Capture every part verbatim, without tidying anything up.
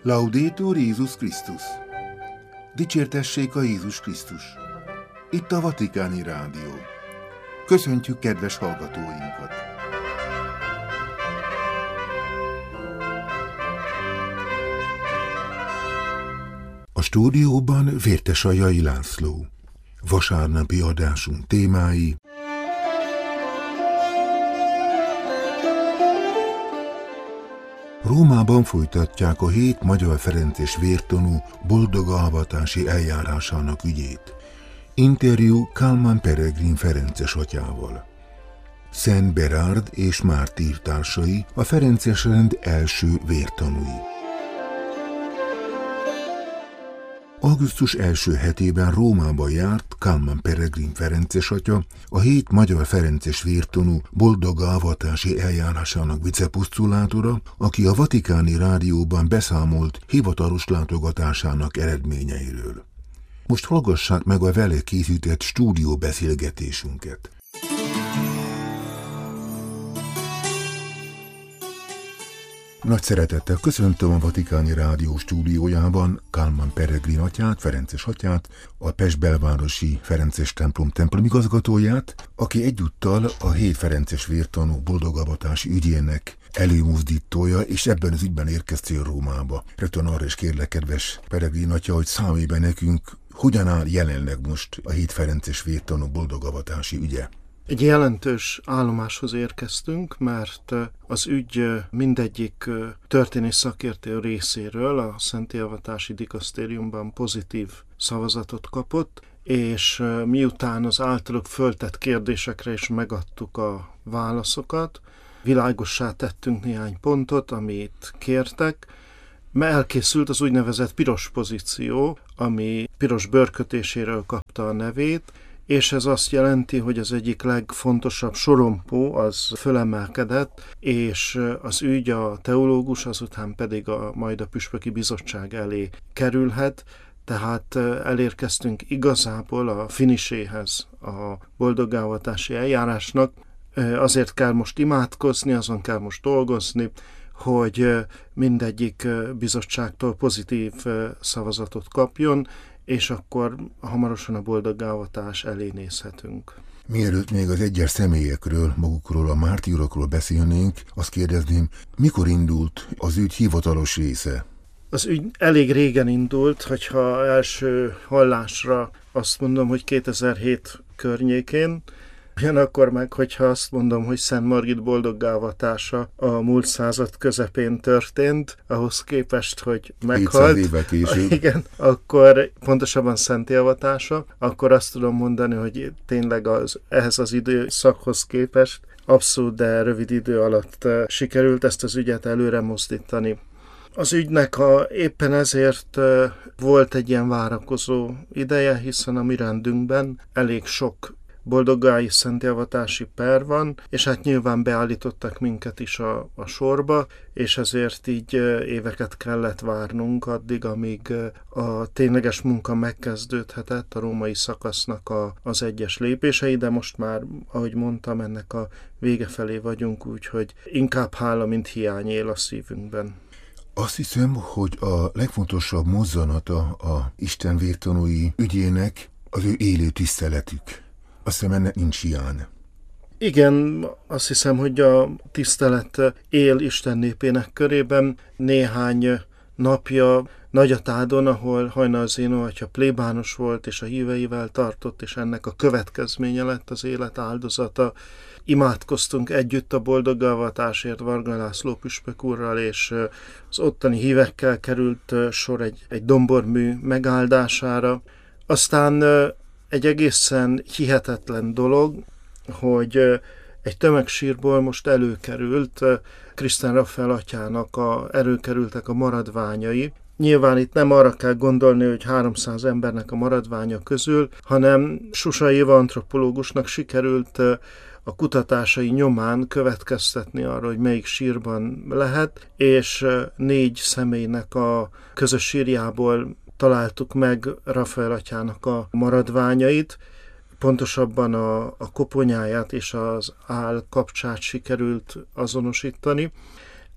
Laudetur Jézus Krisztus! Dicsértessék a Jézus Krisztus! Itt a Vatikáni Rádió. Köszöntjük kedves hallgatóinkat! A stúdióban Vértesajai László. Vasárnapi adásunk témái: Rómában folytatják a hét magyar ferences vértanú boldogavatási eljárásának ügyét. Interjú Kálmán Peregrin ferences atyával. Szent Berárd és mártír társai, a ferences rend első vértanúi. Augusztus első hetében Rómába járt Kálmán Peregrin ferences atya, a hét magyar ferences vértanú boldogavatási eljárásának viceposztulátora, aki a Vatikáni Rádióban beszámolt hivatalos látogatásának eredményeiről. Most hallgassák meg a vele készített stúdióbeszélgetésünket. Nagy szeretettel köszöntöm a Vatikáni Rádió stúdiójában Kálmán Peregrin atyát, ferences atyát, a Pest belvárosi ferences templom templomigazgatóját, aki egyúttal a hét ferences vértanú boldogavatási ügyének előmozdítója, és ebben az ügyben érkeztél Rómába. Rögtön arra is kérlek, kedves Peregrin atya, hogy számolj be nekünk, hogyan áll jelenleg most a hét ferences vértanú boldogavatási ügye. Egy jelentős állomáshoz érkeztünk, mert az ügy mindegyik történész szakértő részéről a Szentélvatási Dikasztériumban pozitív szavazatot kapott, és miután az általuk föltett kérdésekre is megadtuk a válaszokat, világossá tettünk néhány pontot, amit kértek, mert elkészült az úgynevezett piros pozíció, ami piros bőrkötéséről kapta a nevét, és ez azt jelenti, hogy az egyik legfontosabb sorompó az fölemelkedett, és az ügy a teológus, azután pedig a, majd a püspöki bizottság elé kerülhet, tehát elérkeztünk igazából a finiséhez a boldogavatási eljárásnak. Azért kell most imádkozni, azon kell most dolgozni, hogy mindegyik bizottságtól pozitív szavazatot kapjon, és akkor hamarosan a boldoggavatás elé nézhetünk. Mielőtt még az egyes személyekről, magukról, a mártírokról beszélnénk, azt kérdezném, mikor indult az ügy hivatalos része? Az ügy elég régen indult, hogyha első hallásra azt mondom, hogy kétezer-hét környékén, ugyanakkor meg, hogyha azt mondom, hogy Szent Margit boldoggávatása a múlt század közepén történt, ahhoz képest, hogy meghalt. hétszáz évvel később. Igen, akkor pontosabban Szentélvatása, akkor azt tudom mondani, hogy tényleg az, ehhez az időszakhoz képest abszolút, de rövid idő alatt sikerült ezt az ügyet előre mozdítani. Az ügynek a, éppen ezért volt egy ilyen várakozó ideje, hiszen a mi rendünkben elég sok boldoggái szentélvatási per van, és hát nyilván beállítottak minket is a, a sorba, és ezért így éveket kellett várnunk addig, amíg a tényleges munka megkezdődhetett, a római szakasznak a, az egyes lépései, de most már, ahogy mondtam, ennek a vége felé vagyunk, úgyhogy inkább hála, mint hiány él a szívünkben. Azt hiszem, hogy a legfontosabb mozzanata a Isten vértanúi ügyének az ő élő tiszteletük. Azt hiszem, ennek nincs hiány. Igen, azt hiszem, hogy a tisztelet él Isten népének körében. Néhány napja Nagyatádon, ahol Hajnal Zénó atya plébános volt, és a híveivel tartott, és ennek a következménye lett az élet áldozata. Imádkoztunk együtt a boldoggavatásért Varga László püspök úrral, és az ottani hívekkel került sor egy, egy dombormű megáldására. Aztán egy egészen hihetetlen dolog, hogy egy tömegsírból most előkerült Krisztán Rafael atyának a, előkerültek a maradványai. Nyilván itt nem arra kell gondolni, hogy háromszáz embernek a maradványa közül, hanem Susai Éva antropológusnak sikerült a kutatásai nyomán következtetni arra, hogy melyik sírban lehet, és négy személynek a közös sírjából találtuk meg Rafael atyának a maradványait, pontosabban a, a koponyáját és az áll kapcsát sikerült azonosítani.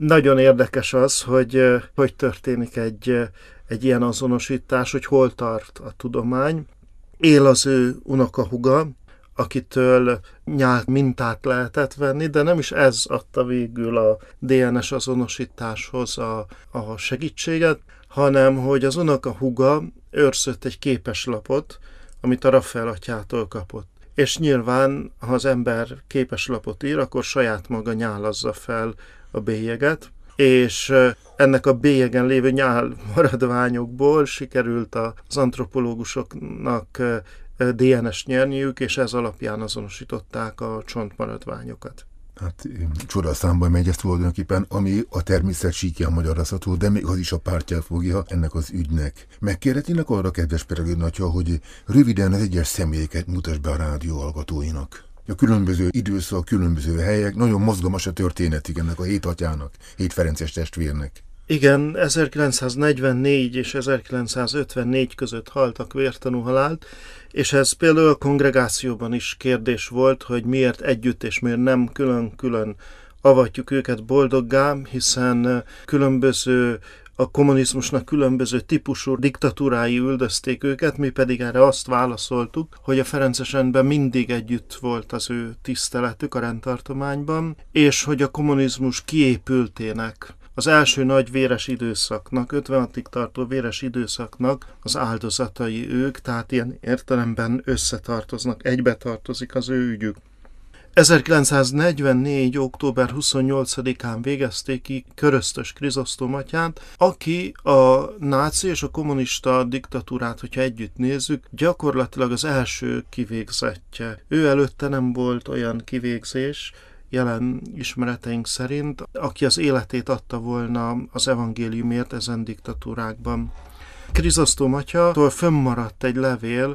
Nagyon érdekes az, hogy hogy történik egy, egy ilyen azonosítás, hogy hol tart a tudomány. Él az ő unokahuga, akitől nyált mintát lehetett venni, de nem is ez adta végül a dé en es azonosításhoz a, a segítséget, hanem hogy az unokahuga őrzött egy képeslapot, amit a Rafael atyától kapott. És nyilván, ha az ember képeslapot ír, akkor saját maga nyálazza fel a bélyeget, és ennek a bélyegen lévő nyál maradványokból sikerült az antropológusoknak dé en es nyerniük, és ez alapján azonosították a csontmaradványokat. Hát csodaszámban megy ez tulajdonképpen, ami a természet síkján magyarázható, de még az is a pártját fogja ennek az ügynek. Megkérhetnének arra, kedves Peregrin atya, hogy röviden az egyes személyeket mutass be a rádió hallgatóinak. A különböző időszak, különböző helyek, nagyon mozgalmas a történetig ennek a hét atyának, hét ferences testvérnek. Igen, ezerkilencszáznegyvennégy és ezerkilencszázötvennégy között haltak vértanú halált, és ez például a kongregációban is kérdés volt, hogy miért együtt és miért nem külön-külön avatjuk őket boldoggá, hiszen különböző a kommunizmusnak különböző típusú diktatúrái üldözték őket, mi pedig erre azt válaszoltuk, hogy a ferences rendben mindig együtt volt az ő tiszteletük a rendtartományban, és hogy a kommunizmus kiépültének, az első nagy véres időszaknak, ötvenhatig tartó véres időszaknak az áldozatai ők, tehát ilyen értelemben összetartoznak, egybe tartozik az ő ügyük. ezerkilencszáznegyvennégy. október huszonnyolcadikán végezték ki Köröztös Krizosztóm atyát, aki a náci és a kommunista diktatúrát, hogyha együtt nézzük, gyakorlatilag az első kivégzettje. Ő előtte nem volt olyan kivégzés, jelen ismereteink szerint, aki az életét adta volna az evangéliumért ezen diktatúrákban. Krizosztóm atyától fönnmaradt egy levél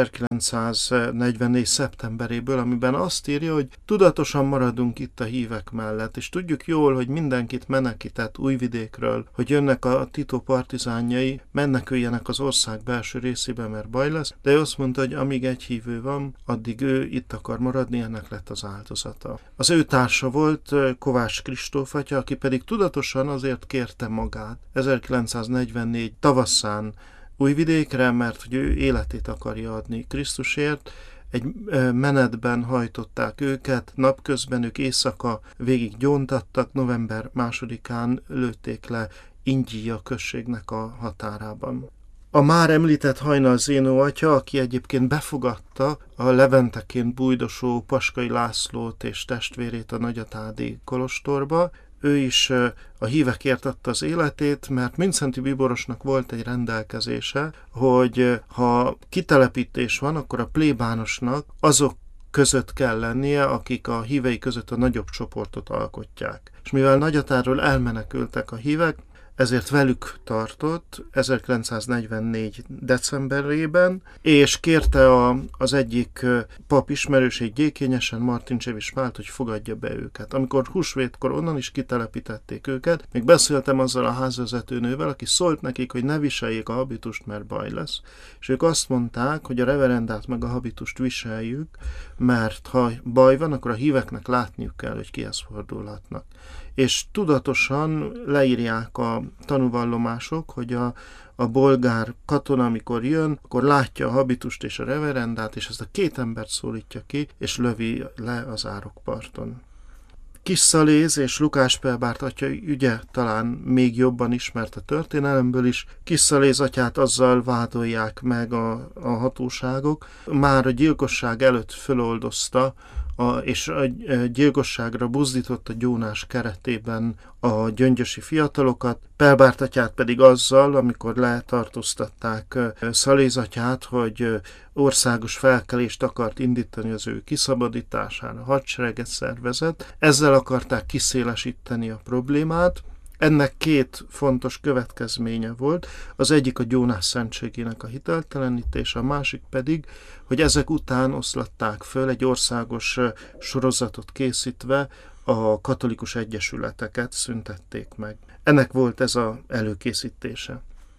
ezerkilencszáznegyvennégy. szeptemberéből, amiben azt írja, hogy tudatosan maradunk itt a hívek mellett, és tudjuk jól, hogy mindenkit menekített Újvidékről, hogy jönnek a Tito partizánjai, meneküljenek az ország belső részébe, mert baj lesz, de ő azt mondta, hogy amíg egy hívő van, addig ő itt akar maradni, ennek lett az áldozata. Az ő társa volt Kovács Kristóf atya, aki pedig tudatosan azért kérte magát ezerkilencszáznegyvennégy tavaszán Újvidékre, mert hogy ő életét akarja adni Krisztusért. Egy menetben hajtották őket, napközben ők éjszaka végig gyóntattak, november másodikán lőtték le Ingyija községnek a határában. A már említett Hajnal Zénó atya, aki egyébként befogadta a leventeként bújdosó Paskai Lászlót és testvérét a nagyatádi kolostorba, ő is a hívekért adta az életét, mert Mindszenty Bíborosnak volt egy rendelkezése, hogy ha kitelepítés van, akkor a plébánosnak azok között kell lennie, akik a hívei között a nagyobb csoportot alkotják. És mivel Nagyatáról elmenekültek a hívek, ezért velük tartott ezerkilencszáznegyvennégy. decemberében, és kérte a, az egyik pap ismerőség gyékényesen, Martin Csevis Pált, hogy fogadja be őket. Amikor húsvétkor onnan is kitelepítették őket, még beszéltem azzal a házvezetőnővel, aki szólt nekik, hogy ne viseljék a habitust, mert baj lesz. És ők azt mondták, hogy a reverendát meg a habitust viseljük, mert ha baj van, akkor a híveknek látniuk kell, hogy kihez fordulhatnak. És tudatosan leírják a tanúvallomások, hogy a, a bolgár katona, amikor jön, akkor látja a habitust és a reverendát, és ezt a két embert szólítja ki, és lövi le az árokparton. Kisszaléz és Lukás Pelbárt atya ügye talán még jobban ismert a történelemből is. Kisszaléz atyát azzal vádolják meg a, a hatóságok. Már a gyilkosság előtt föloldozta, A, és a gyilkosságra buzdította gyónás keretében a gyöngyösi fiatalokat, Pelbárt atyát pedig azzal, amikor letartóztatták Szaléz atyát, hogy országos felkelést akart indítani az ő kiszabadítására, hadsereget szervezett, ezzel akarták kiszélesíteni a problémát. Ennek két fontos következménye volt, az egyik a gyónás szentségének a hiteltelenítése, a másik pedig, hogy ezek után oszlatták föl egy országos sorozatot készítve, a katolikus egyesületeket szüntették meg. Ennek volt ez az előkészítése.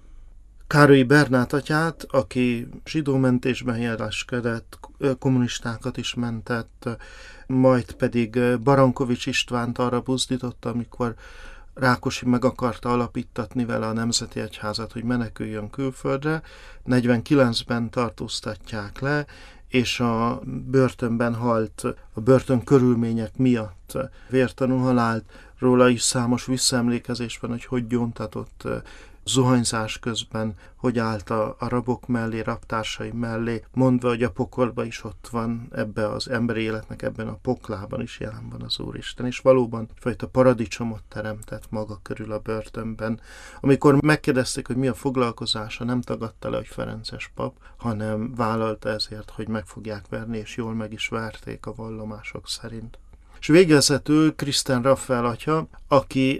Károlyi Bernát atyát, aki zsidómentésben jeleskedett, kommunistákat is mentett, majd pedig Barankovics Istvánt arra buzdította, amikor Rákosi meg akarta alapítatni vele a Nemzeti Egyházat, hogy meneküljön külföldre. negyvenkilencben tartóztatják le, és a börtönben halt, a börtön körülmények miatt vértanú halált. Róla is számos visszaemlékezés van, hogy hogy gyóntatott zuhanyzás közben, hogy állt a, a rabok mellé, rabtársai mellé, mondva, hogy a pokolban is ott van, ebbe az emberi életnek, ebben a poklában is jelen van az Úristen, és valóban egyfajta paradicsomot teremtett maga körül a börtönben. Amikor megkérdezték, hogy mi a foglalkozása, nem tagadta le, hogy ferences pap, hanem vállalta ezért, hogy meg fogják verni, és jól meg is verték a vallomások szerint. És végezetül Kristen Raphael atya, aki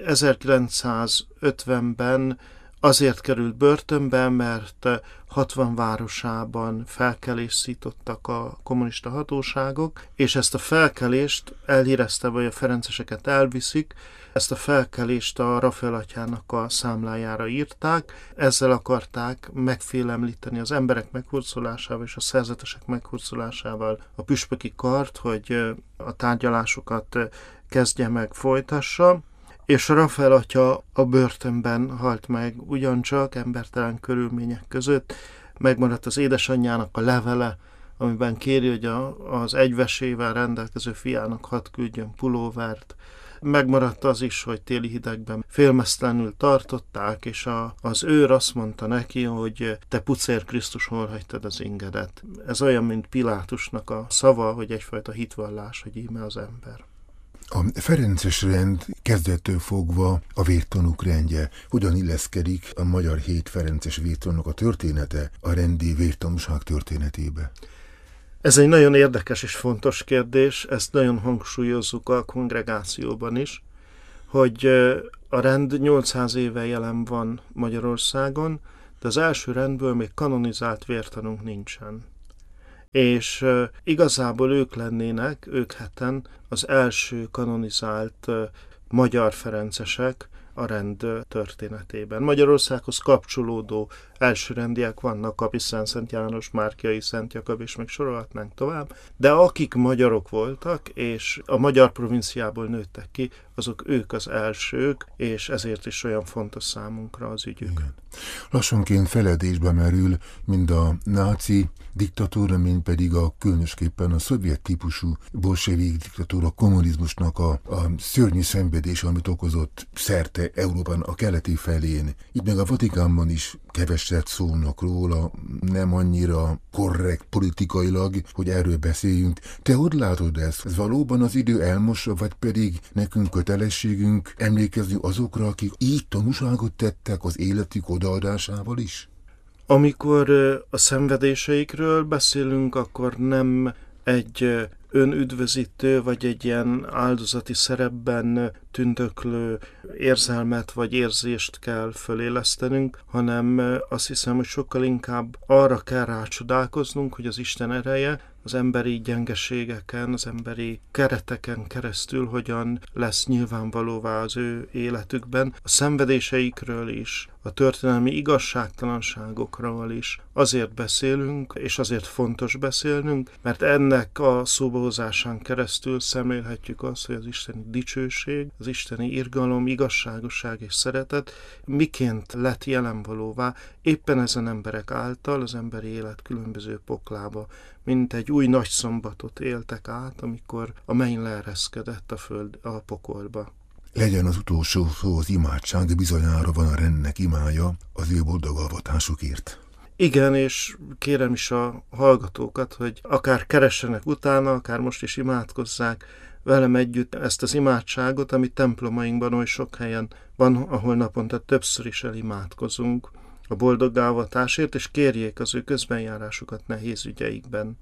ezerkilencszázötvenben azért került börtönbe, mert hatvan városában felkelést szítottak a kommunista hatóságok, és ezt a felkelést elhírezte, hogy a ferenceseket elviszik, ezt a felkelést a Raphael atyának a számlájára írták, ezzel akarták megfélemlíteni az emberek meghurcolásával és a szerzetesek meghurcolásával a püspöki kart, hogy a tárgyalásokat kezdje meg, folytassa. És a Raphael atya a börtönben halt meg, ugyancsak embertelen körülmények között. Megmaradt az édesanyjának a levele, amiben kéri, hogy a, az egyvesével rendelkező fiának hadd küldjön pulóvert. Megmaradt az is, hogy téli hidegben félmeztelenül tartották, és a, az őr azt mondta neki, hogy te pucér Krisztus, hol hagytad az ingedet. Ez olyan, mint Pilátusnak a szava, hogy egyfajta hitvallás, hogy íme az ember. A ferences rend kezdettől fogva a vértanúk rendje. Hogyan illeszkedik a magyar hét ferences vértanúk a története a rendi vértanúság történetébe? Ez egy nagyon érdekes és fontos kérdés, ezt nagyon hangsúlyozzuk a kongregációban is, hogy a rend nyolcszáz éve jelen van Magyarországon, de az első rendből még kanonizált vértanúnk nincsen. És uh, igazából ők lennének, ők heten az első kanonizált uh, magyar ferencesek a rend történetében. Magyarországhoz kapcsolódó elsőrendiek vannak, Kapisztán, Szent János, Márkiai, Szent Jakab, és még sorolhatnánk tovább, de akik magyarok voltak, és a magyar provinciából nőttek ki, azok ők az elsők, és ezért is olyan fontos számunkra az ügyük. Igen. Lassanként feledésbe merül mind a náci diktatúra, mind pedig a különösképpen a szovjet típusú bolsevik diktatúra, kommunizmusnak a, a szörnyű szenvedés, amit okozott szerte Európán a keleti felén. Itt meg a Vatikánban is keveset szólnak róla, nem annyira korrekt politikailag, hogy erről beszéljünk. Te hogy látod ezt? Ez valóban az idő elmossa, vagy pedig nekünk kötelességünk emlékezni azokra, akik így tanúságot tettek az életük odaadásával is? Amikor a szenvedéseikről beszélünk, akkor nem egy önüdvözítő, vagy egy ilyen áldozati szerepben tündöklő érzelmet vagy érzést kell fölélesztenünk, hanem azt hiszem, hogy sokkal inkább arra kell rácsodálkoznunk, hogy az Isten ereje az emberi gyengeségeken, az emberi kereteken keresztül hogyan lesz nyilvánvalóvá az ő életükben, a szenvedéseikről is, a történelmi igazságtalanságokról is azért beszélünk, és azért fontos beszélnünk, mert ennek a szóbahozásán keresztül szemlélhetjük azt, hogy az isteni dicsőség, az isteni irgalom, igazságosság és szeretet miként lett jelenvalóvá éppen ezen emberek által az emberi élet különböző poklába, mint egy új nagyszombatot éltek át, amikor a menny leereszkedett a föld a pokolba. Legyen az utolsó szó az imádság, de bizonyára van a rendnek imája az ő boldog alvatásukért. Igen, és kérem is a hallgatókat, hogy akár keressenek utána, akár most is imádkozzák velem együtt ezt az imádságot, ami templomainkban oly sok helyen van, ahol naponta többször is elimádkozunk a boldoggá-avatásért, és kérjék az ő közbenjárásukat nehéz ügyeikben.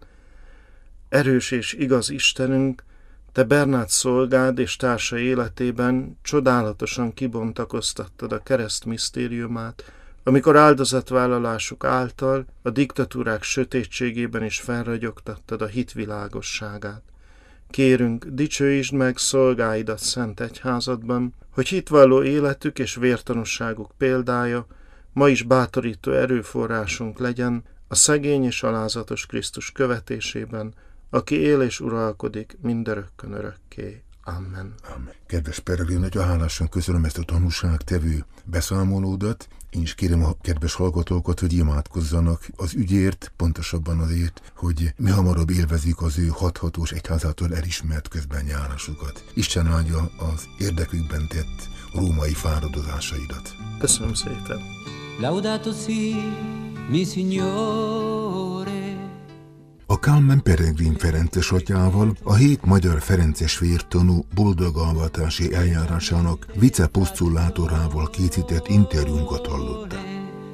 Erős és igaz Istenünk, te Bernát szolgád és társa életében csodálatosan kibontakoztattad a kereszt misztériumát, amikor áldozatvállalásuk által a diktatúrák sötétségében is felragyogtattad a hit világosságát. Kérünk, dicsőítsd meg szolgáidat szent egyházadban, hogy hitvalló életük és vértanúságuk példája ma is bátorító erőforrásunk legyen a szegény és alázatos Krisztus követésében, aki él és uralkodik mindörökkön örökké. Amen. Amen. Kedves Peregrin, nagyon hálásan köszönöm ezt a tanúságtevő beszámolódat. Én is kérem a kedves hallgatókat, hogy imádkozzanak az ügyért, pontosabban azért, hogy mi hamarabb élvezik az ő hathatós egyházától elismert közbenjárásukat. Isten áldja az érdekükben tett római fáradozásaidat. Köszönöm szépen. Laudato si, mi signore. A Kálmán Peregrin Ferences atyával a hét magyar ferences vértanú boldog-alvatási eljárásának viceposztullátorával készített interjúnkat hallották.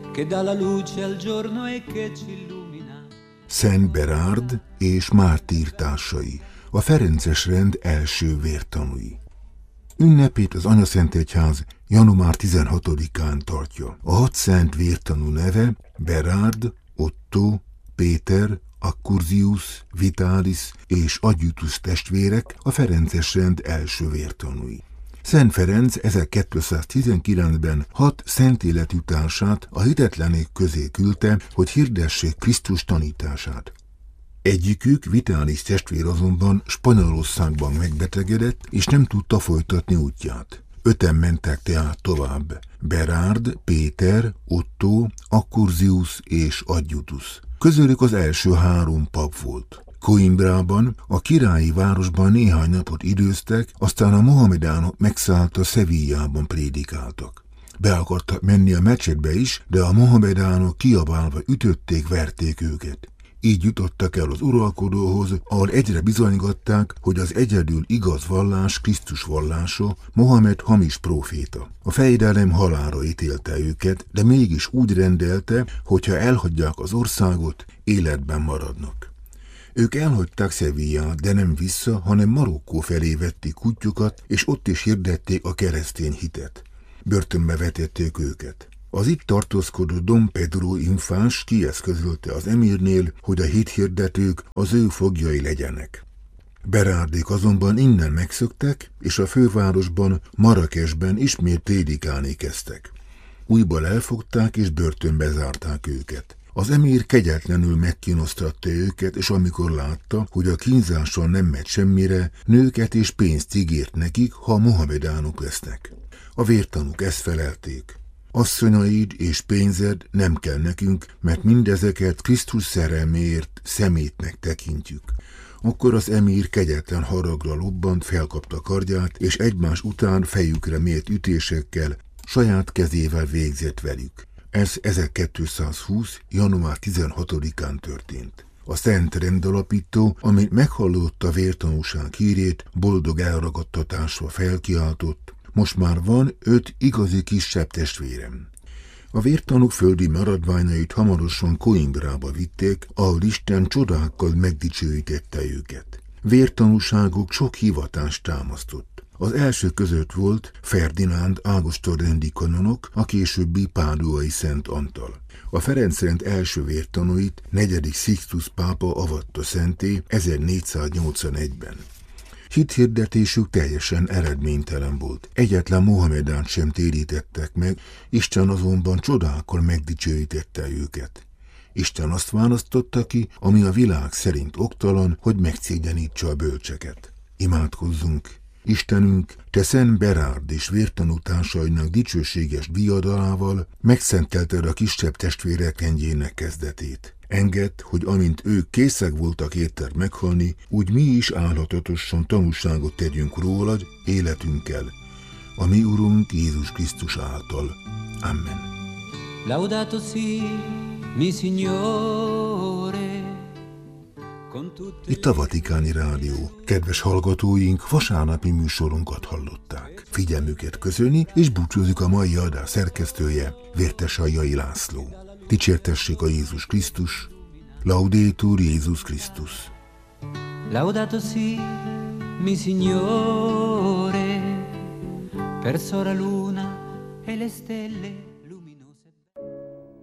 Szent Berárd és mártírtársai, a ferences rend első vértanúi. Ünnepét az Anyaszentegyház január tizenhatodikán tartja. A hat szent vértanú neve Berárd, Otto, Péter, Accursius, Vitalis és Adjutus testvérek, a ferences rend első vértanúi. Szent Ferenc ezerkétszáztizenkilencben hat szent életű társát a hitetlenek közé küldte, hogy hirdessék Krisztus tanítását. Egyikük, Vitalis testvér azonban Spanyolországban megbetegedett, és nem tudta folytatni útját. Öten mentek tehát tovább: Berárd, Péter, Otto, Accursius és Adjutus. Közülük az első három pap volt. Coimbrában, a királyi városban néhány napot időztek, aztán a mohamedánok megszállta Sevillában prédikáltak. Be akartak menni a mecsetbe is, de a mohamedánok kiabálva ütötték, verték őket. Így jutottak el az uralkodóhoz, ahol egyre bizonygatták, hogy az egyedül igaz vallás Krisztus vallása, Mohamed hamis próféta. A fejedelem halálra ítélte őket, de mégis úgy rendelte, hogyha elhagyják az országot, életben maradnak. Ők elhagyták Sevillát, de nem vissza, hanem Marokkó felé vették kutyukat, és ott is hirdették a keresztény hitet. Börtönbe vetették őket. Az itt tartózkodó Dom Pedro infáns kieszközölte az emírnél, hogy a hithirdetők az ő foglyai legyenek. Berárdék azonban innen megszöktek, és a fővárosban, Marrakesben ismét prédikálni kezdtek. Újból elfogták és börtönbe zárták őket. Az emír kegyetlenül megkínosztatta őket, és amikor látta, hogy a kínzással nem megy semmire, nőket és pénzt ígért nekik, ha mohamedánok lesznek. A vértanúk ezt felelték: asszonyaid és pénzed nem kell nekünk, mert mindezeket Krisztus szerelméért szemétnek tekintjük. Akkor az emír kegyetlen haragra lobbant, felkapta kardját, és egymás után fejükre mért ütésekkel saját kezével végzett velük. Ez ezerkétszázhúsz. január tizenhatodikán történt. A szent rendalapító, amint meghallotta a vértanúság hírét, boldog elragadtatásra felkiáltott: most már van öt igazi kisebb testvérem. A vértanúk földi maradványait hamarosan Coimbrába vitték, ahol Isten csodákkal megdicsőítette őket. Vértanúságuk sok hivatást támasztott. Az első között volt Ferdinánd ágoston-rendi kanonok, a későbbi páduai Szent Antal. A Ferencrend első vértanúit negyedik Sixtus pápa avatta szenté ezernégyszáznyolcvanegyben. Hithirdetésük teljesen eredménytelen volt. Egyetlen mohamedánt sem térítettek meg, Isten azonban csodákkal megdicsőítette őket. Isten azt választotta ki, ami a világ szerint oktalan, hogy megszégyenítse a bölcseket. Imádkozzunk! Istenünk, te Szent Berárd és vértanú társainak dicsőséges diadalával megszentelted a kisebb testvérek rendjének kezdetét. Engedd, hogy amint ők készek voltak érted meghalni, úgy mi is álhatatosan tanúságot tegyünk rólad életünkkel, a mi Urunk Jézus Krisztus által. Amen. Laudato si, mi signore. Itt a Vatikáni Rádió. Kedves hallgatóink, vasárnapi műsorunkat hallották. Figyelmüket köszöni, és búcsúzik a mai adás szerkesztője, Vértesajjai László. Dicsértessék a Jézus Krisztus, Laudetur Jézus Krisztus. Laudato si, mi signore, per sora luna e le stelle.